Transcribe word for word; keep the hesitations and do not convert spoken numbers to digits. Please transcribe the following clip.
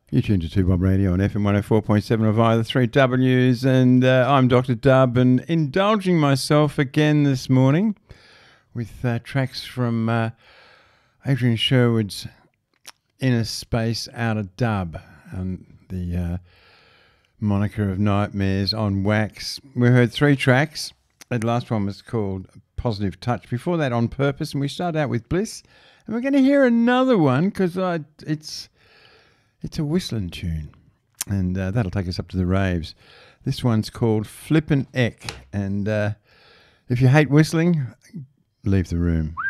You tuned to two Bob Radio on F M one oh four point seven or via the three W's, and uh, I'm Doctor Dub, and indulging myself again this morning with uh, tracks from uh, Adrian Sherwood's Inner Space Out of Dub, and the uh, moniker of Nightmares on Wax. We heard three tracks. The last one was called Positive Touch. Before that, On Purpose, and we started out with Bliss, and we're going to hear another one because it's... It's a whistling tune, and uh, that'll take us up to the raves. This one's called Flippin' Eck, and uh, if you hate whistling, leave the room.